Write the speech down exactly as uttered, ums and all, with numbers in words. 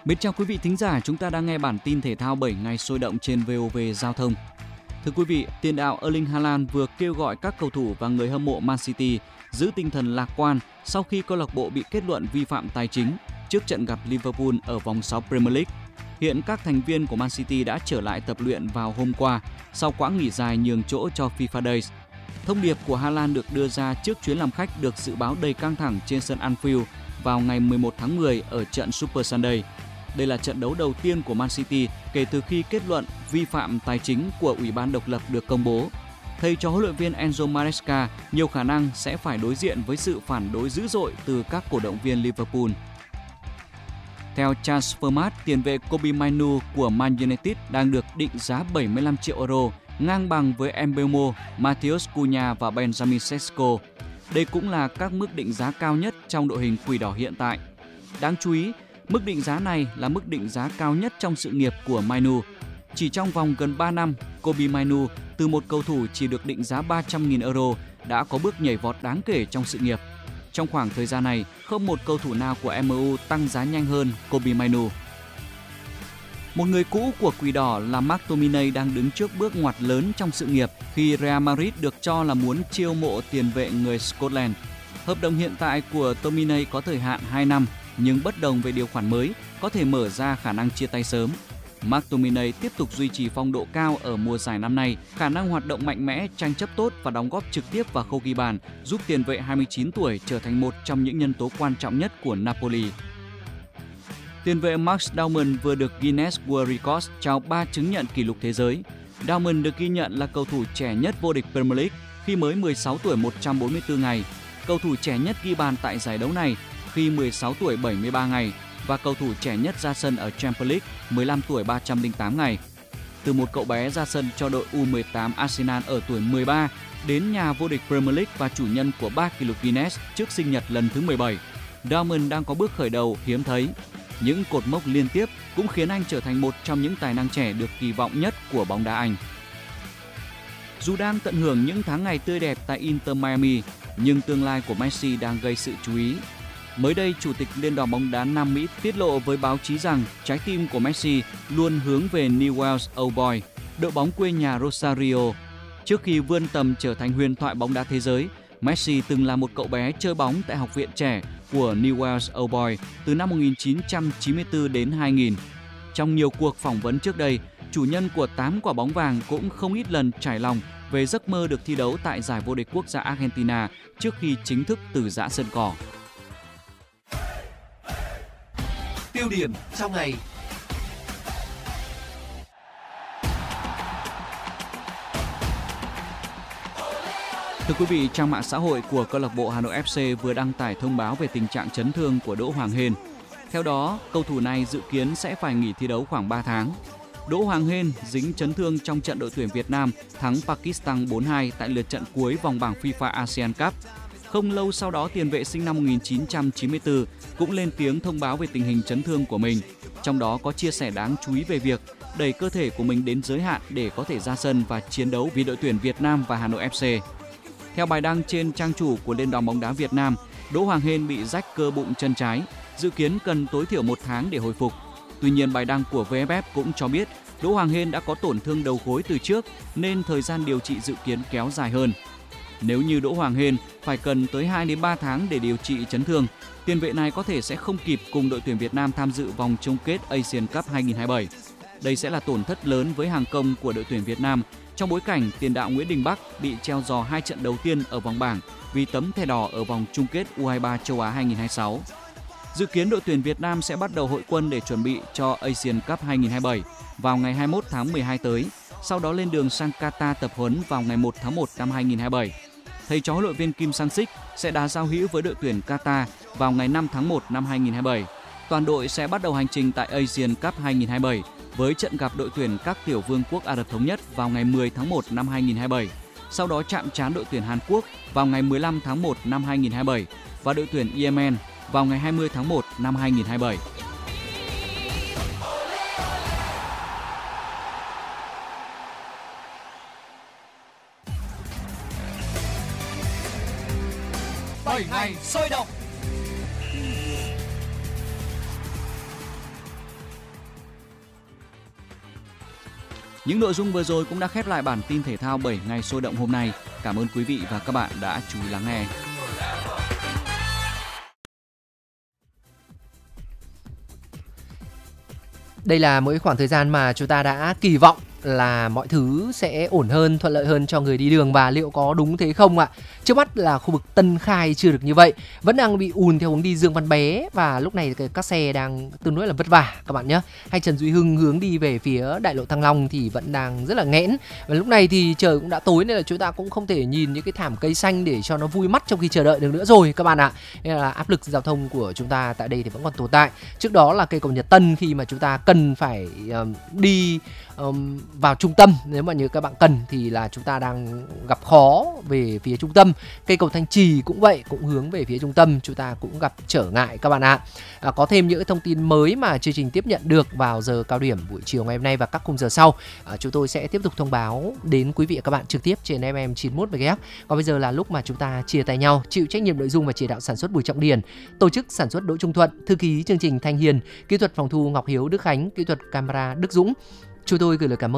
Mến chào quý vị thính giả, chúng ta đang nghe bản tin thể thao bảy ngày sôi động trên vê o vê Giao thông. Thưa quý vị, tiền đạo Erling Haaland vừa kêu gọi các cầu thủ và người hâm mộ Man City giữ tinh thần lạc quan sau khi câu lạc bộ bị kết luận vi phạm tài chính trước trận gặp Liverpool ở vòng sáu Premier League. Hiện các thành viên của Man City đã trở lại tập luyện vào hôm qua sau quãng nghỉ dài nhường chỗ cho FIFA Days. Thông điệp của Haaland được đưa ra trước chuyến làm khách được dự báo đầy căng thẳng trên sân Anfield vào ngày mười một tháng mười ở trận Super Sunday. Đây là trận đấu đầu tiên của Man City kể từ khi kết luận vi phạm tài chính của Ủy ban độc lập được công bố. Thầy trò huấn luyện viên Enzo Maresca nhiều khả năng sẽ phải đối diện với sự phản đối dữ dội từ các cổ động viên Liverpool. Theo Transfermarkt, tiền vệ Kobbie Mainoo của Man United đang được định giá bảy mươi lăm triệu euro, ngang bằng với Mbeumo, Matheus Cunha và Benjamin Sesko. Đây cũng là các mức định giá cao nhất trong đội hình Quỷ Đỏ hiện tại. Đáng chú ý, mức định giá này là mức định giá cao nhất trong sự nghiệp của Mainoo. Chỉ trong vòng gần ba năm, Kobbie Mainoo từ một cầu thủ chỉ được định giá ba trăm nghìn euro đã có bước nhảy vọt đáng kể trong sự nghiệp. Trong khoảng thời gian này, không một cầu thủ nào của em u tăng giá nhanh hơn Kobbie Mainoo. Một người cũ của Quỷ Đỏ là McTominay đang đứng trước bước ngoặt lớn trong sự nghiệp khi Real Madrid được cho là muốn chiêu mộ tiền vệ người Scotland. Hợp đồng hiện tại của Tominay có thời hạn hai năm, nhưng bất đồng về điều khoản mới có thể mở ra khả năng chia tay sớm. McTominay tiếp tục duy trì phong độ cao ở mùa giải năm nay, khả năng hoạt động mạnh mẽ, tranh chấp tốt và đóng góp trực tiếp vào khâu ghi bàn giúp tiền vệ hai mươi chín tuổi trở thành một trong những nhân tố quan trọng nhất của Napoli. Tiền vệ Max Daumann vừa được Guinness World Records trao ba chứng nhận kỷ lục thế giới. Daumann được ghi nhận là cầu thủ trẻ nhất vô địch Premier League khi mới mười sáu tuổi một trăm bốn mươi tư ngày, cầu thủ trẻ nhất ghi bàn tại giải đấu này khi mười sáu tuổi bảy mươi ba ngày và cầu thủ trẻ nhất ra sân ở Champions League mười lăm tuổi ba trăm lẻ tám ngày. Từ một cậu bé ra sân cho đội u mười tám Arsenal ở tuổi mười ba đến nhà vô địch Premier League và chủ nhân của ba kỷ lục Guinness trước sinh nhật lần thứ mười bảy, Daumann đang có bước khởi đầu hiếm thấy. Những cột mốc liên tiếp cũng khiến anh trở thành một trong những tài năng trẻ được kỳ vọng nhất của bóng đá Anh. Dù đang tận hưởng những tháng ngày tươi đẹp tại Inter Miami, nhưng tương lai của Messi đang gây sự chú ý. Mới đây, Chủ tịch Liên đoàn bóng đá Nam Mỹ tiết lộ với báo chí rằng trái tim của Messi luôn hướng về Newell's Old Boys, đội bóng quê nhà Rosario. Trước khi vươn tầm trở thành huyền thoại bóng đá thế giới, Messi từng là một cậu bé chơi bóng tại học viện trẻ của Newell's Old Boys từ năm một nghìn chín trăm chín mươi tư đến hai nghìn. Trong nhiều cuộc phỏng vấn trước đây, chủ nhân của tám quả bóng vàng cũng không ít lần trải lòng về giấc mơ được thi đấu tại giải vô địch quốc gia Argentina trước khi chính thức từ giã sân cỏ. Tiêu điểm trong ngày. Thưa quý vị, trang mạng xã hội của câu lạc bộ Hà Nội ép xê vừa đăng tải thông báo về tình trạng chấn thương của Đỗ Hoàng Hên. Theo đó, cầu thủ này dự kiến sẽ phải nghỉ thi đấu khoảng ba tháng. Đỗ Hoàng Hên dính chấn thương trong trận đội tuyển Việt Nam thắng Pakistan bốn hai tại lượt trận cuối vòng bảng FIFA ASEAN Cup. Không lâu sau đó, tiền vệ sinh năm một nghìn chín trăm chín mươi tư cũng lên tiếng thông báo về tình hình chấn thương của mình. Trong đó có chia sẻ đáng chú ý về việc đẩy cơ thể của mình đến giới hạn để có thể ra sân và chiến đấu vì đội tuyển Việt Nam và Hà Nội ép xê. Theo bài đăng trên trang chủ của Liên đoàn bóng đá Việt Nam, Đỗ Hoàng Hên bị rách cơ bụng chân trái, dự kiến cần tối thiểu một tháng để hồi phục. Tuy nhiên, bài đăng của vê ép ép cũng cho biết Đỗ Hoàng Hên đã có tổn thương đầu gối từ trước nên thời gian điều trị dự kiến kéo dài hơn. Nếu như Đỗ Hoàng Hên phải cần tới hai đến ba tháng để điều trị chấn thương, tiền vệ này có thể sẽ không kịp cùng đội tuyển Việt Nam tham dự vòng chung kết Asian Cup hai không hai bảy. Đây sẽ là tổn thất lớn với hàng công của đội tuyển Việt Nam trong bối cảnh tiền đạo Nguyễn Đình Bắc bị treo giò hai trận đầu tiên ở vòng bảng vì tấm thẻ đỏ ở vòng chung kết u hai ba châu Á hai không hai sáu. Dự kiến đội tuyển Việt Nam sẽ bắt đầu hội quân để chuẩn bị cho Asian Cup hai không hai bảy vào ngày hai mươi mốt tháng mười hai tới, sau đó lên đường sang Qatar tập huấn vào ngày một tháng một năm hai không hai bảy. Thầy trò huấn luyện viên Kim Sang-sik sẽ đá giao hữu với đội tuyển Qatar vào ngày năm tháng một năm hai không hai bảy. Toàn đội sẽ bắt đầu hành trình tại Asian Cup hai không hai bảy với trận gặp đội tuyển các tiểu vương quốc Ả Rập Thống Nhất vào ngày mười tháng một năm hai không hai bảy. Sau đó chạm trán đội tuyển Hàn Quốc vào ngày mười lăm tháng một năm hai không hai bảy và đội tuyển Yemen vào ngày hai mươi tháng một năm hai không hai bảy. bảy ngày sôi động. Những nội dung vừa rồi cũng đã khép lại bản tin thể thao bảy ngày sôi động hôm nay. Cảm ơn quý vị và các bạn đã chú ý lắng nghe. Đây là một khoảng thời gian mà chúng ta đã kỳ vọng là mọi thứ sẽ ổn hơn, thuận lợi hơn cho người đi đường, và liệu có đúng thế không ạ? Trước mắt là khu vực Tân Khai chưa được như vậy, vẫn đang bị ùn theo hướng đi Dương Văn Bé, và lúc này các xe đang tương đối là vất vả các bạn nhé. Hay Trần Duy Hưng hướng đi về phía đại lộ Thăng Long thì vẫn đang rất là nghẽn, và lúc này thì trời cũng đã tối nên là chúng ta cũng không thể nhìn những cái thảm cây xanh để cho nó vui mắt trong khi chờ đợi được nữa rồi các bạn ạ. Nên là áp lực giao thông của chúng ta tại đây thì vẫn còn tồn tại. Trước đó là cây cầu Nhật Tân, khi mà chúng ta cần phải um, đi um, vào trung tâm, nếu mà như các bạn cần thì là chúng ta đang gặp khó về phía trung tâm. Cây cầu Thanh Trì cũng vậy, cũng hướng về phía trung tâm, chúng ta cũng gặp trở ngại các bạn ạ. À, có thêm những thông tin mới mà chương trình tiếp nhận được vào giờ cao điểm buổi chiều ngày hôm nay và các khung giờ sau, à, chúng tôi sẽ tiếp tục thông báo đến quý vị và các bạn trực tiếp trên ép em chín mươi mốt mê ga héc. Còn bây giờ là lúc mà chúng ta chia tay nhau. Chịu trách nhiệm nội dung và chỉ đạo sản xuất Bùi Trọng Điền, tổ chức sản xuất Đỗ Trung Thuận, thư ký chương trình Thanh Hiền, kỹ thuật phòng thu Ngọc Hiếu Đức Khánh, kỹ thuật camera Đức Dũng. Chúng tôi gửi lời cảm ơn